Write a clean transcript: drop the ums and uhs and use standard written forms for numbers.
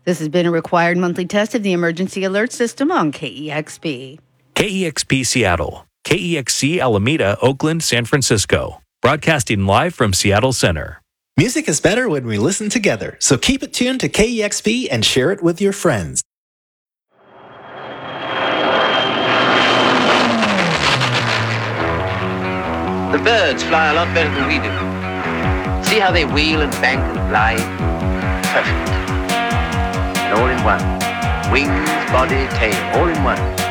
This has been a required monthly test of the emergency alert system on KEXP. KEXP Seattle, KEXC Alameda, Oakland, San Francisco. Broadcasting live from Seattle Center. Music is better when we listen together, so keep it tuned to KEXP and share it with your friends. The birds fly a lot better than we do. See how they wheel and bank and glide? Perfect. And all in one. Wings, body, tail, all in one.